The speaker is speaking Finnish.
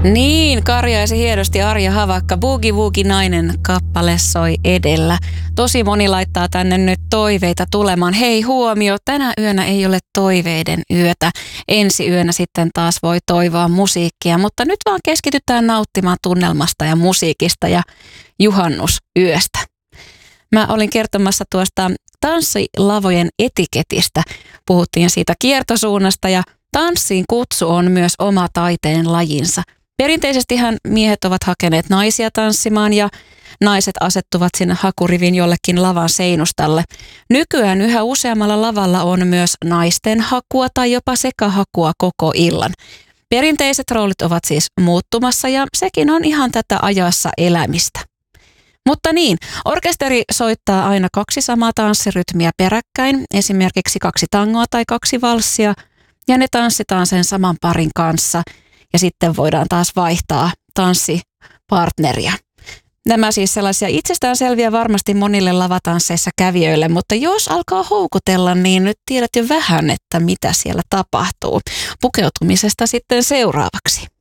Niin, karjaisi hienosti Arja Havakka. Boogie Woogie nainen kappale soi edellä. Tosi moni laittaa tänne nyt toiveita tulemaan. Hei huomio, tänä yönä ei ole toiveiden yötä. Ensi yönä sitten taas voi toivoa musiikkia, mutta nyt vaan keskitytään nauttimaan tunnelmasta ja musiikista ja juhannusyöstä. Mä olin kertomassa tuosta tanssilavojen etiketistä. Puhuttiin siitä kiertosuunnasta ja tanssiin kutsu on myös oma taiteen lajinsa. Perinteisestihän miehet ovat hakeneet naisia tanssimaan ja naiset asettuvat sinne hakurivin jollekin lavan seinustalle. Nykyään yhä useammalla lavalla on myös naisten hakua tai jopa sekahakua koko illan. Perinteiset roolit ovat siis muuttumassa ja sekin on ihan tätä ajassa elämistä. Mutta niin, orkesteri soittaa aina 2 samaa tanssirytmiä peräkkäin, esimerkiksi 2 tangoa tai 2 valssia, ja ne tanssitaan sen saman parin kanssa, ja sitten voidaan taas vaihtaa tanssipartneria. Nämä siis sellaisia itsestäänselviä varmasti monille lavatansseissa kävijöille, mutta jos alkaa houkutella, niin nyt tiedät jo vähän, että mitä siellä tapahtuu. Pukeutumisesta sitten seuraavaksi.